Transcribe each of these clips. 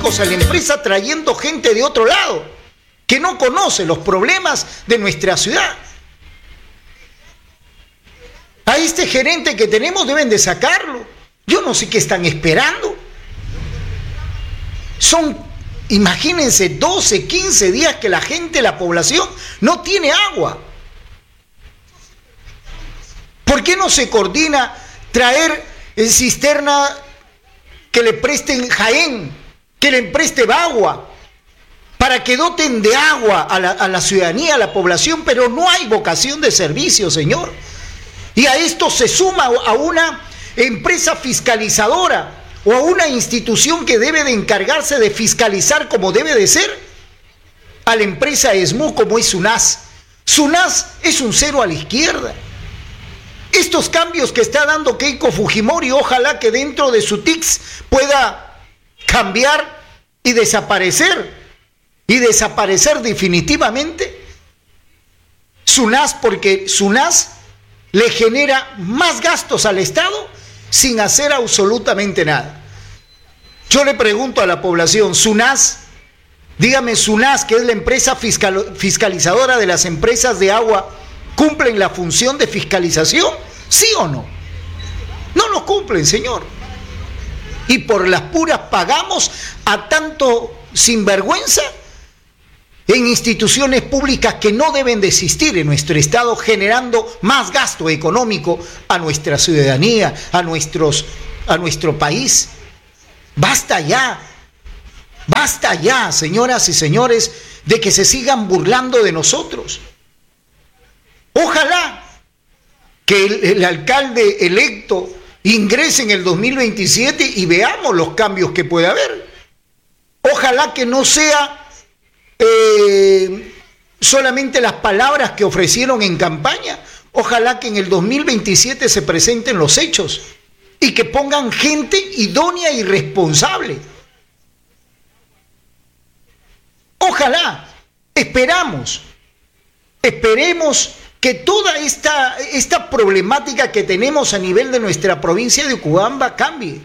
económicos a la empresa trayendo gente de otro lado, que no conoce los problemas de nuestra ciudad. A este gerente que tenemos deben de sacarlo. Yo no sé qué están esperando. Imagínense, 12, 15 días que la gente, la población, no tiene agua. ¿Por qué no se coordina traer cisterna que le presten Jaén, que le preste Bagua, para que doten de agua a la ciudadanía, a la población? Pero no hay vocación de servicio, señor. Y a esto se suma a una empresa fiscalizadora o a una institución que debe de encargarse de fiscalizar como debe de ser a la empresa ESMU, como es SUNAS. SUNAS es un cero a la izquierda. Estos cambios que está dando Keiko Fujimori, ojalá que dentro de su TICS pueda cambiar y desaparecer definitivamente SUNAS, porque SUNAS le genera más gastos al Estado sin hacer absolutamente nada. Yo le pregunto a la población, SUNAS, dígame, SUNAS, que es la empresa fiscalizadora de las empresas de agua, ¿cumplen la función de fiscalización? ¿Sí o no? No lo cumplen, señor. Y por las puras pagamos a tanto sinvergüenza en instituciones públicas que no deben de existir en nuestro Estado, generando más gasto económico a nuestra ciudadanía, a nuestro país. Basta ya, señoras y señores, de que se sigan burlando de nosotros. Ojalá que el alcalde electo ingrese en el 2027 y veamos los cambios que puede haber. Ojalá que no sea solamente las palabras que ofrecieron en campaña. Ojalá que en el 2027 se presenten los hechos y que pongan gente idónea y responsable. Ojalá, esperemos que toda esta problemática que tenemos a nivel de nuestra provincia de Ucubamba cambie.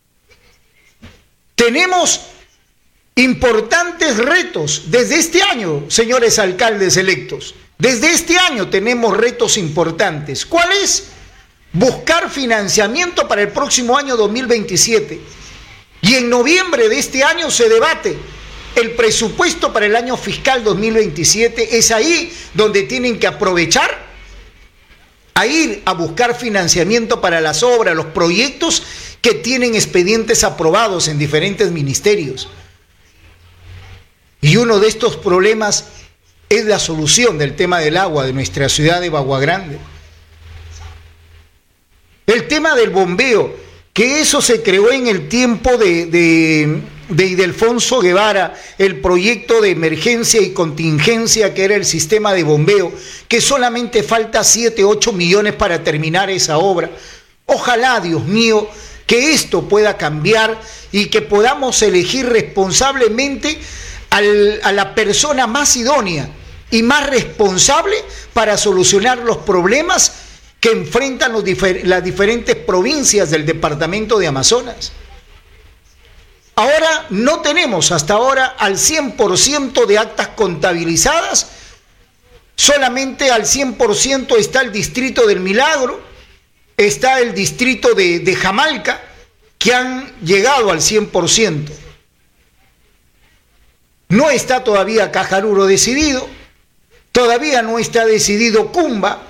Tenemos importantes retos desde este año, señores alcaldes electos. Desde este año tenemos retos importantes. ¿Cuál es? Buscar financiamiento para el próximo año 2027. Y en noviembre de este año se debate el presupuesto para el año fiscal 2027. Es ahí donde tienen que aprovechar a ir a buscar financiamiento para las obras, los proyectos que tienen expedientes aprobados en diferentes ministerios. Y uno de estos problemas es la solución del tema del agua de nuestra ciudad de Bagua Grande. El tema del bombeo, que eso se creó en el tiempo de Ildefonso Guevara, el proyecto de emergencia y contingencia que era el sistema de bombeo, que solamente falta 7, 8 millones para terminar esa obra. Ojalá, Dios mío, que esto pueda cambiar y que podamos elegir responsablemente a la persona más idónea y más responsable para solucionar los problemas que enfrentan las diferentes provincias del departamento de Amazonas. Ahora no tenemos hasta ahora al 100% de actas contabilizadas, solamente al 100% está el distrito del Milagro, está el distrito de Jamalca, que han llegado al 100%. No está todavía Cajaruro decidido, todavía no está decidido Cumba,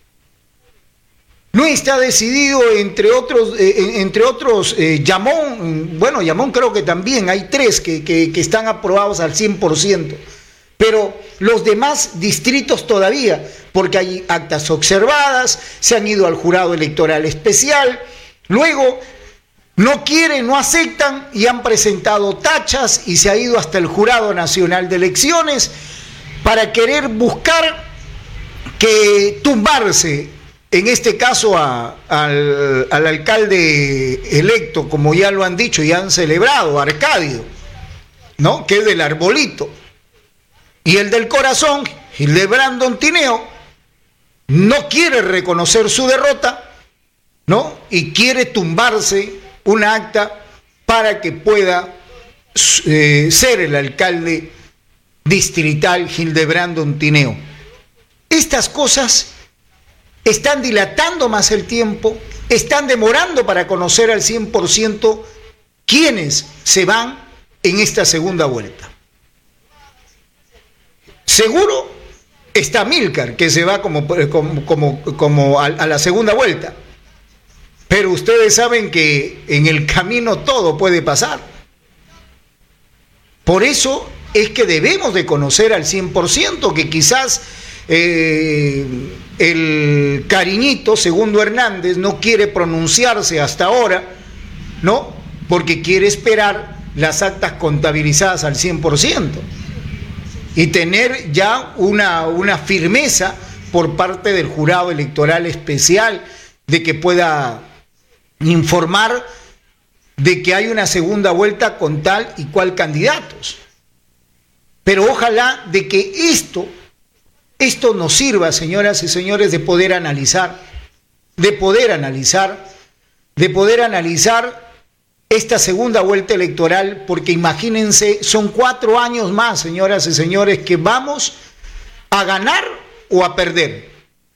no está decidido entre otros Yamón. Bueno, Yamón creo que también hay 3 que están aprobados al 100%, pero los demás distritos todavía, porque hay actas observadas, se han ido al jurado electoral especial, luego no quieren, no aceptan y han presentado tachas y se ha ido hasta el Jurado Nacional de Elecciones para querer buscar que tumbarse, en este caso al alcalde electo, como ya lo han dicho y han celebrado, Arcadio, ¿no? Que es del Arbolito. Y el del Corazón, Hildebrandon Tineo, no quiere reconocer su derrota, ¿no? Y quiere tumbarse un acta para que pueda ser el alcalde distrital Hildebrando Tineo. Estas cosas están dilatando más el tiempo, están demorando para conocer al 100% quiénes se van en esta segunda vuelta. Seguro está Amílcar, que se va como a la segunda vuelta. Pero ustedes saben que en el camino todo puede pasar. Por eso es que debemos de conocer al 100%, que quizás el cariñito Segundo Hernández no quiere pronunciarse hasta ahora, ¿no? Porque quiere esperar las actas contabilizadas al 100% y tener ya una firmeza por parte del jurado electoral especial de que pueda informar de que hay una segunda vuelta con tal y cual candidatos. Pero ojalá de que esto nos sirva, señoras y señores, de poder analizar esta segunda vuelta electoral, porque imagínense, son 4 años más, señoras y señores, que vamos a ganar o a perder.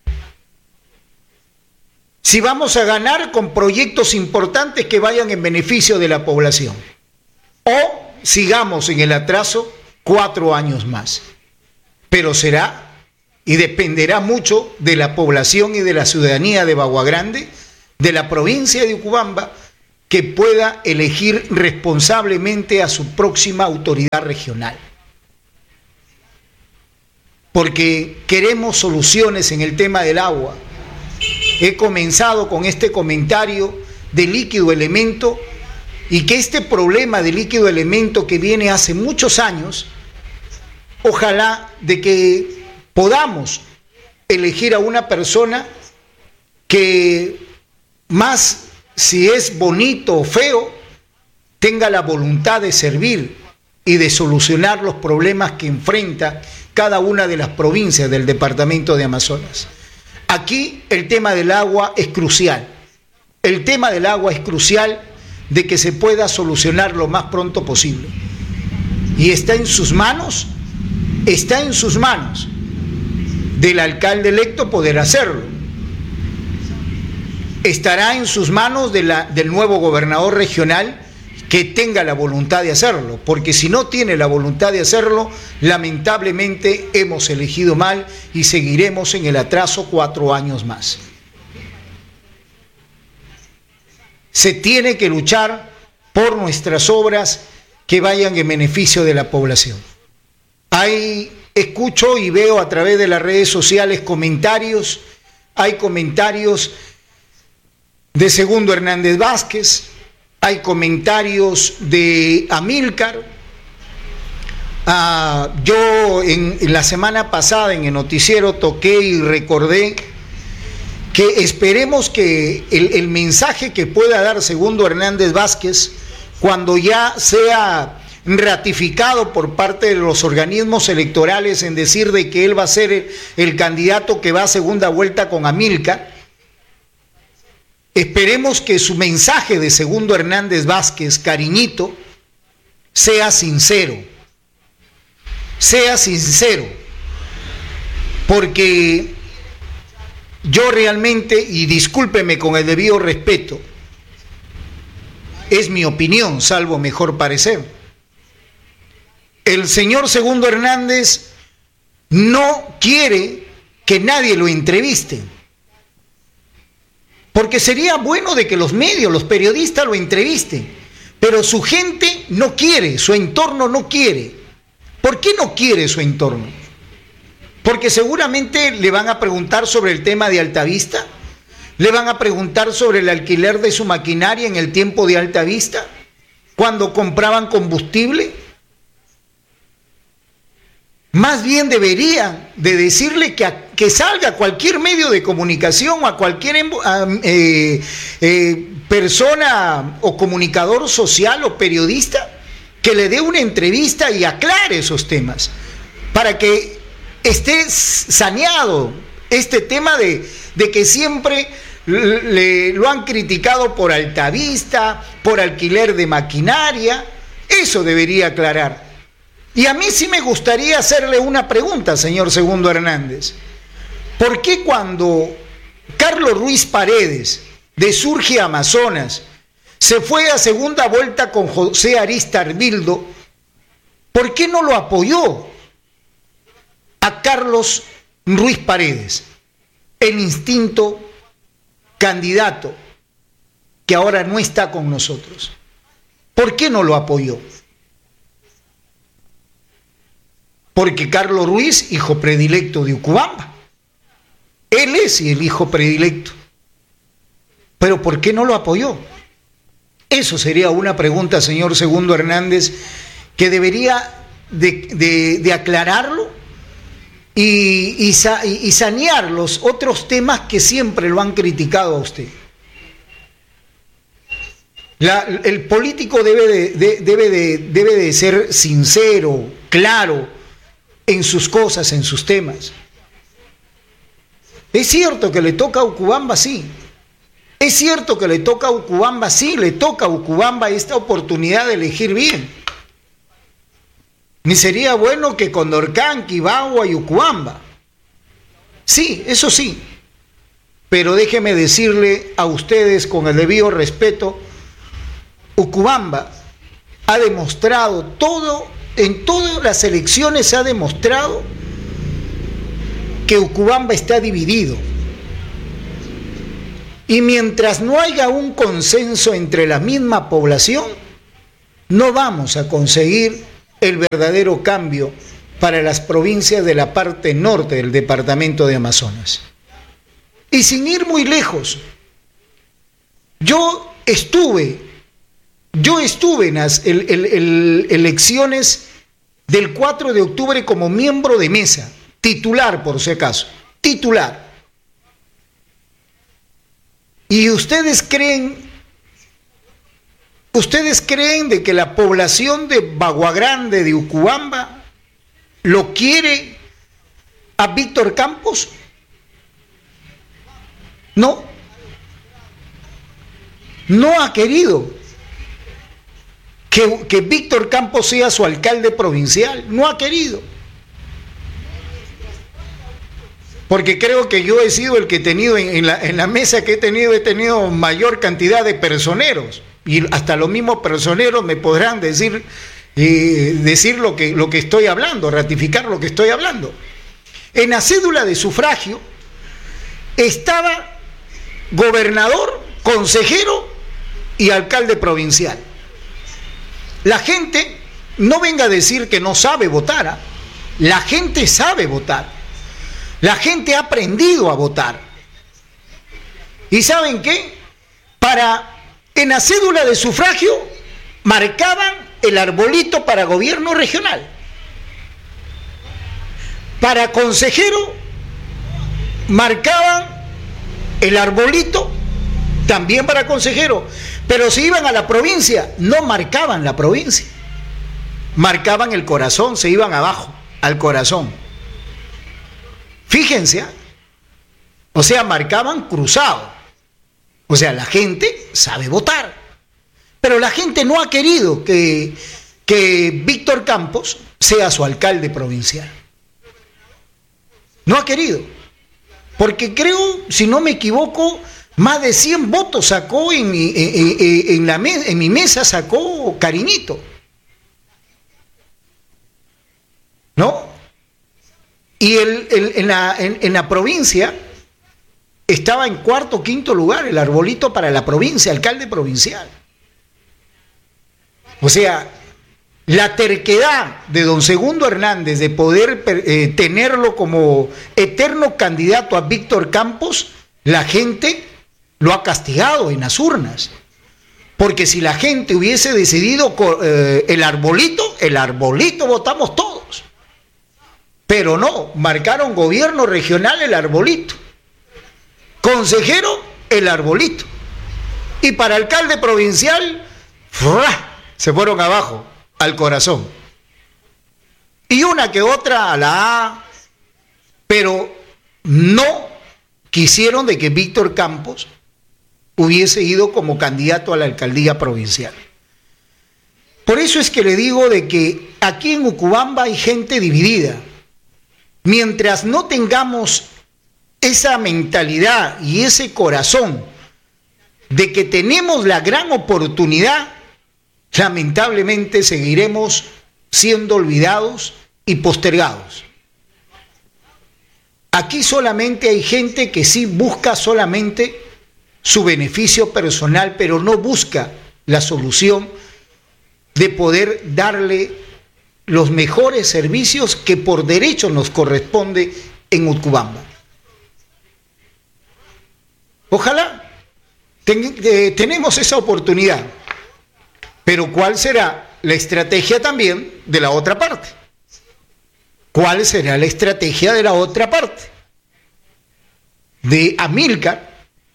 Si vamos a ganar con proyectos importantes que vayan en beneficio de la población, o sigamos en el atraso 4 años más. Pero será y dependerá mucho de la población y de la ciudadanía de Bagua Grande, de la provincia de Ucubamba, que pueda elegir responsablemente a su próxima autoridad regional. Porque queremos soluciones en el tema del agua. He comenzado con este comentario de líquido elemento, y que este problema de líquido elemento que viene hace muchos años, ojalá de que podamos elegir a una persona que, más si es bonito o feo, tenga la voluntad de servir y de solucionar los problemas que enfrenta cada una de las provincias del departamento de Amazonas. Aquí el tema del agua es crucial. El tema del agua es crucial, de que se pueda solucionar lo más pronto posible. Y está en sus manos del alcalde electo poder hacerlo. Estará en sus manos del nuevo gobernador regional, que tenga la voluntad de hacerlo, porque si no tiene la voluntad de hacerlo, lamentablemente hemos elegido mal y seguiremos en el atraso 4 años más. Se tiene que luchar por nuestras obras que vayan en beneficio de la población. Escucho y veo a través de las redes sociales comentarios, hay comentarios de Segundo Hernández Vázquez, hay comentarios de Amílcar. Yo en la semana pasada en el noticiero toqué y recordé que esperemos que el mensaje que pueda dar Segundo Hernández Vázquez, cuando ya sea ratificado por parte de los organismos electorales en decir de que él va a ser el candidato que va a segunda vuelta con Amílcar, esperemos que su mensaje de Segundo Hernández Vázquez, cariñito, sea sincero, porque yo realmente, y discúlpeme con el debido respeto, es mi opinión, salvo mejor parecer, el señor Segundo Hernández no quiere que nadie lo entreviste, porque sería bueno de que los medios, los periodistas lo entrevisten, pero su gente no quiere, su entorno no quiere. ¿Por qué no quiere su entorno? Porque seguramente le van a preguntar sobre el tema de Altavista, le van a preguntar sobre el alquiler de su maquinaria en el tiempo de Altavista, cuando compraban combustible. Más bien deberían de decirle que salga a cualquier medio de comunicación o a cualquier persona o comunicador social o periodista que le dé una entrevista y aclare esos temas, para que esté saneado este tema de que siempre lo han criticado por Altavista, por alquiler de maquinaria, Eso debería aclarar. Y a mí sí me gustaría hacerle una pregunta, señor Segundo Hernández. ¿Por qué cuando Carlos Ruiz Paredes, de Surge Amazonas, se fue a segunda vuelta con José Arista Arbildo, por qué no lo apoyó a Carlos Ruiz Paredes, el instinto candidato que ahora no está con nosotros? ¿Por qué no lo apoyó? Porque Carlos Ruiz, hijo predilecto de Ucubamba, él es el hijo predilecto. Pero ¿por qué no lo apoyó? Eso sería una pregunta, señor Segundo Hernández, que debería de aclararlo y sanear los otros temas que siempre lo han criticado a usted. El político debe de ser sincero, claro en sus cosas, en sus temas. Es cierto que le toca a Ucubamba, sí. Es cierto que le toca a Ucubamba, sí, le toca a Ucubamba esta oportunidad de elegir bien. Ni sería bueno que Condorcán, Quibagua y Ucubamba. Sí, eso sí. Pero déjeme decirle a ustedes con el debido respeto, Ucubamba ha demostrado en todas las elecciones se ha demostrado que Ucubamba está dividido. Y mientras no haya un consenso entre la misma población, no vamos a conseguir el verdadero cambio para las provincias de la parte norte del departamento de Amazonas. Y sin ir muy lejos, yo estuve en las elecciones del 4 de octubre como miembro de mesa, titular por si acaso, titular. ¿Y ustedes creen de que la población de Baguagrande, de Ucubamba, lo quiere a Víctor Campos? No. No ha querido que Víctor Campos sea su alcalde provincial. No ha querido. Porque creo que yo he sido el que he tenido en la mesa que he tenido mayor cantidad de personeros. Y hasta los mismos personeros me podrán decir lo que estoy hablando, ratificar lo que estoy hablando. En la cédula de sufragio estaba gobernador, consejero y alcalde provincial. La gente no venga a decir que no sabe votar, ¿eh? La gente sabe votar. La gente ha aprendido a votar. ¿Y saben qué? En la cédula de sufragio marcaban el arbolito para gobierno regional. Para consejero marcaban el arbolito también para consejero. Pero si iban a la provincia, no marcaban la provincia. Marcaban el corazón, se iban abajo, al corazón. Fíjense, o sea, marcaban cruzado. O sea, la gente sabe votar. Pero la gente no ha querido que Víctor Campos sea su alcalde provincial. No ha querido. Porque creo, si no me equivoco, más de 100 votos sacó en mi mesa, sacó Cariñito. ¿No? Y en la provincia estaba en cuarto o quinto lugar el arbolito para la provincia, alcalde provincial. O sea, la terquedad de don Segundo Hernández de poder tenerlo como eterno candidato a Víctor Campos, la gente lo ha castigado en las urnas. Porque si la gente hubiese decidido el arbolito votamos todos. Pero no, marcaron gobierno regional el arbolito, consejero el arbolito, y para alcalde provincial se fueron abajo, al corazón. Y una que otra a la A, pero no quisieron de que Víctor Campos hubiese ido como candidato a la alcaldía provincial. Por eso es que le digo de que aquí en Ucubamba hay gente dividida. Mientras no tengamos esa mentalidad y ese corazón de que tenemos la gran oportunidad, lamentablemente seguiremos siendo olvidados y postergados. Aquí solamente hay gente que sí busca solamente su beneficio personal, pero no busca la solución de poder darle los mejores servicios que por derecho nos corresponde en Utcubamba. Ojalá tenemos esa oportunidad, pero ¿cuál será la estrategia también de la otra parte? ¿Cuál será la estrategia de la otra parte? De Amílcar,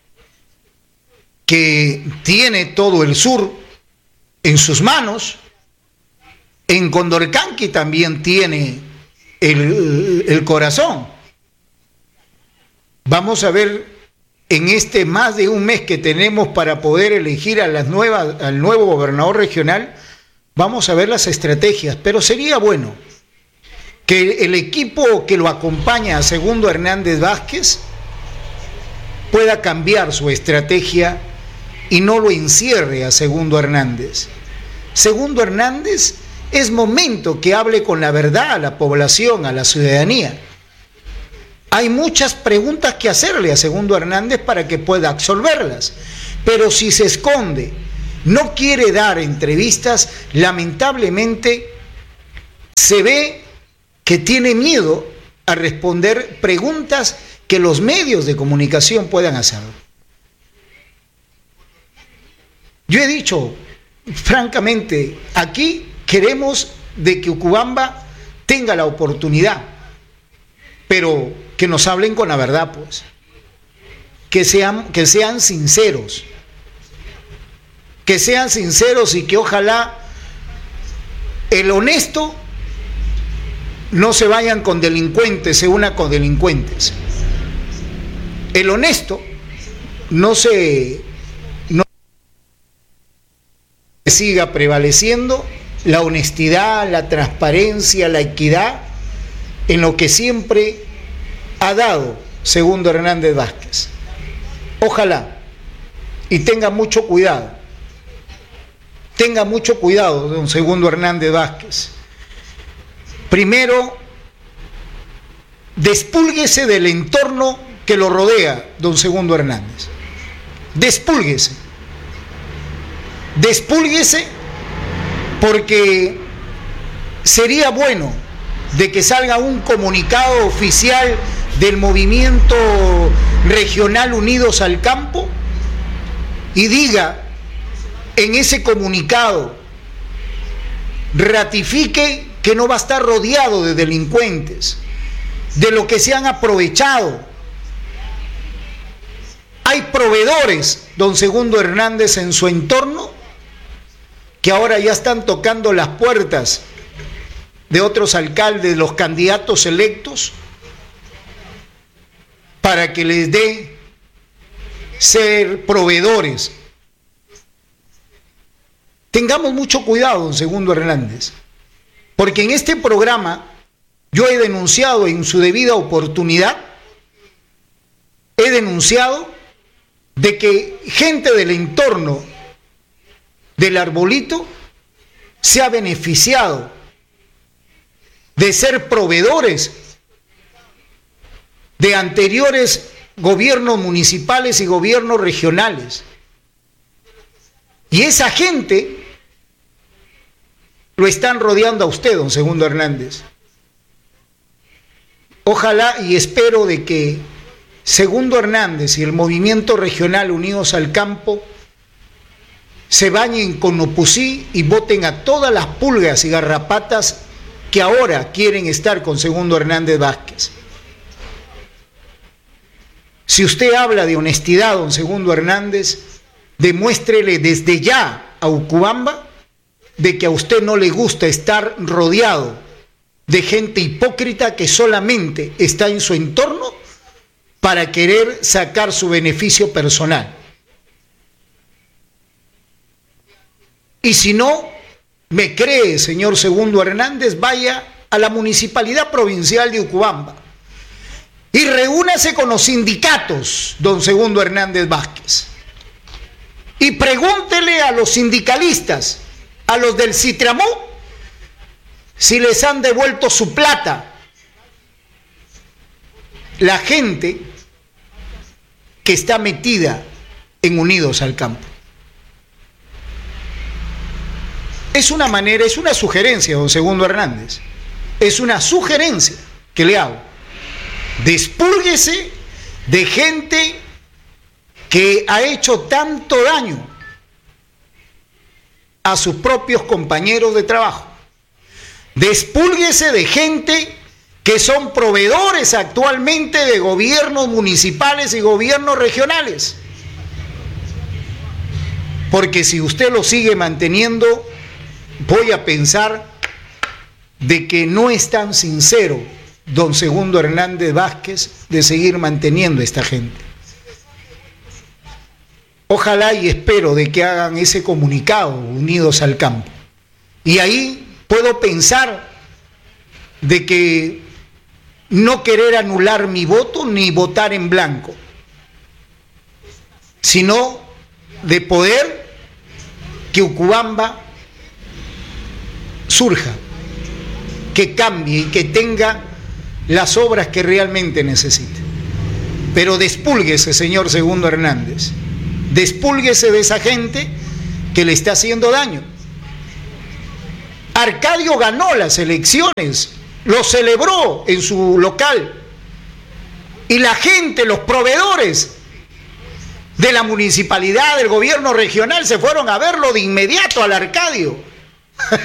que tiene todo el sur en sus manos, en Condorcanqui también tiene el corazón. Vamos a ver en este más de un mes que tenemos para poder elegir a al nuevo gobernador regional, vamos a ver las estrategias, pero sería bueno que el equipo que lo acompaña a Segundo Hernández Vázquez pueda cambiar su estrategia y no lo encierre a Segundo Hernández. Segundo Hernández, es momento que hable con la verdad a la población, a la ciudadanía. Hay muchas preguntas que hacerle a Segundo Hernández para que pueda absolverlas, pero si se esconde, no quiere dar entrevistas, lamentablemente se ve que tiene miedo a responder preguntas que los medios de comunicación puedan hacer. Yo he dicho, francamente, aquí queremos de que Ucubamba tenga la oportunidad, pero que nos hablen con la verdad, pues. Que sean sinceros. Que sean sinceros y que ojalá el honesto no se vayan con delincuentes, se una con delincuentes. El honesto no siga prevaleciendo la honestidad, la transparencia, la equidad, en lo que siempre ha dado Segundo Hernández Vázquez. Ojalá, y tenga mucho cuidado, don Segundo Hernández Vázquez. Primero, despúlguese del entorno que lo rodea, don Segundo Hernández. Despúlguese porque sería bueno de que salga un comunicado oficial del movimiento regional Unidos al Campo y diga en ese comunicado, ratifique que no va a estar rodeado de delincuentes, de lo que se han aprovechado. Hay proveedores, don Segundo Hernández, en su entorno, que ahora ya están tocando las puertas de otros alcaldes, los candidatos electos, para que les dé ser proveedores. Tengamos mucho cuidado, don Segundo Hernández, porque en este programa yo he denunciado en su debida oportunidad, he denunciado de que gente del entorno del Arbolito se ha beneficiado de ser proveedores de anteriores gobiernos municipales y gobiernos regionales. Y esa gente lo están rodeando a usted, don Segundo Hernández. Ojalá y espero de que Segundo Hernández y el movimiento regional Unidos al Campo se bañen con Opusí y voten a todas las pulgas y garrapatas que ahora quieren estar con Segundo Hernández Vázquez. Si usted habla de honestidad, don Segundo Hernández, demuéstrele desde ya a Ucubamba de que a usted no le gusta estar rodeado de gente hipócrita que solamente está en su entorno para querer sacar su beneficio personal. Y si no, me cree, señor Segundo Hernández, vaya a la Municipalidad Provincial de Ucubamba y reúnase con los sindicatos, don Segundo Hernández Vázquez, y pregúntele a los sindicalistas, a los del Citramó, si les han devuelto su plata. La gente que está metida en Unidos al Campo. Es una manera, es una sugerencia, don Segundo Hernández, es una sugerencia que le hago. Despúlguese de gente que ha hecho tanto daño a sus propios compañeros de trabajo. Despúlguese de gente que son proveedores actualmente de gobiernos municipales y gobiernos regionales. Porque si usted lo sigue manteniendo, voy a pensar de que no es tan sincero don Segundo Hernández Vázquez de seguir manteniendo a esta gente. Ojalá y espero de que hagan ese comunicado, Unidos al Campo. Y ahí puedo pensar de que no querer anular mi voto ni votar en blanco, sino de poder que Ucubamba surja, que cambie y que tenga las obras que realmente necesita. Pero despúlguese, señor Segundo Hernández, despúlguese de esa gente que le está haciendo daño. Arcadio ganó las elecciones, lo celebró en su local, y la gente, los proveedores de la municipalidad, del gobierno regional, se fueron a verlo de inmediato al Arcadio.